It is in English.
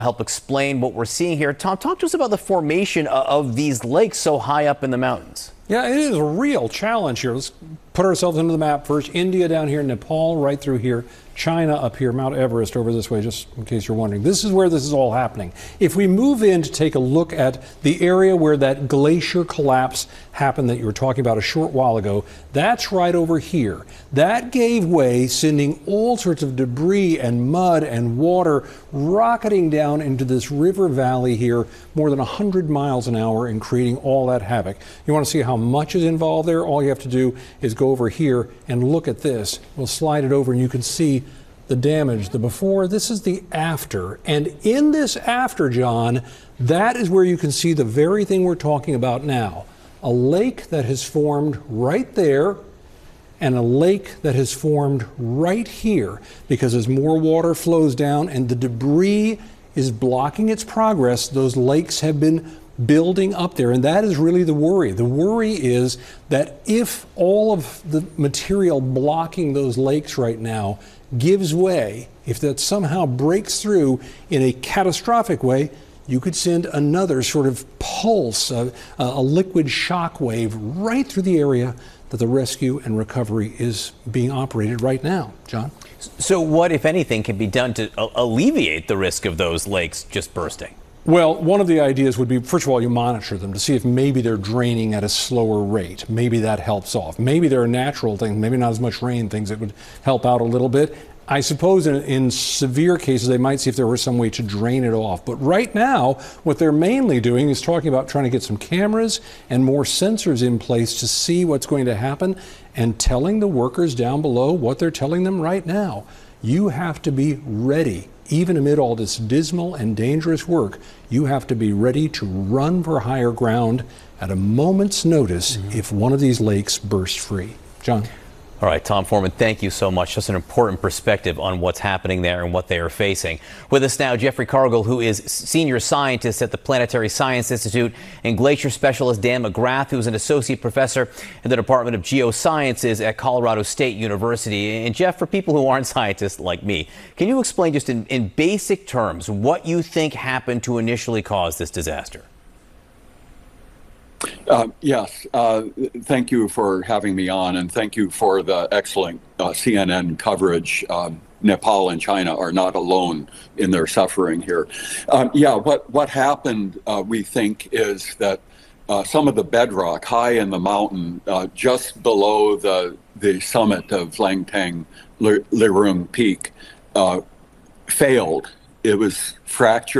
Help explain what we're seeing here. Tom, talk to us about the formation of these lakes so high up in the mountains. Yeah, it is a real challenge here. Let's put ourselves into the map first. India down here, Nepal right through here, China up here, Mount Everest over this way, just in case you're wondering. This is where this is all happening. If we move in to take a look at the area where that glacier collapse happened that you were talking about a short while ago, that's right over here. That gave way, sending all sorts of debris and mud and water rocketing down into this river valley here, more than 100 miles an hour, and creating all that havoc. You want to see how much is involved there? All you have to do is go over here and look at this. We'll slide it over and you can see the damage, the before. This is the after. And in this after, John, that is where you can see the very thing we're talking about now. A lake that has formed right there and a lake that has formed right here, because as more water flows down and the debris is blocking its progress, those lakes have been building up there, and that is really the worry. The worry is that if all of the material blocking those lakes right now gives way, if that somehow breaks through in a catastrophic way, you could send another sort of pulse, a liquid shock wave right through the area that the rescue and recovery is being operated right now. John? So what, if anything, can be done to alleviate the risk of those lakes just bursting? Well, one of the ideas would be, first of all, you monitor them to see if maybe they're draining at a slower rate. Maybe that helps off. Maybe there are natural things, maybe not as much rain, things that would help out a little bit. I suppose in severe cases, they might see if there were some way to drain it off. But right now, what they're mainly doing is talking about trying to get some cameras and more sensors in place to see what's going to happen and telling the workers down below what they're telling them right now. You have to be ready. Even amid all this dismal and dangerous work, you have to be ready to run for higher ground at a moment's notice if one of these lakes bursts free. John? All right, Tom Foreman, thank you so much. Just an important perspective on what's happening there and what they are facing. With us now, Jeffrey Cargill, who is senior scientist at the Planetary Science Institute, and glacier specialist Dan McGrath, who's an associate professor in the Department of Geosciences at Colorado State University. And Jeff, for people who aren't scientists like me, can you explain just in basic terms what you think happened to initially cause this disaster? Yes. Thank you for having me on, and thank you for the excellent CNN coverage. Nepal and China are not alone in their suffering here. What happened, we think, is that some of the bedrock high in the mountain, just below the summit of Langtang Lirung Peak, failed. It was fractured.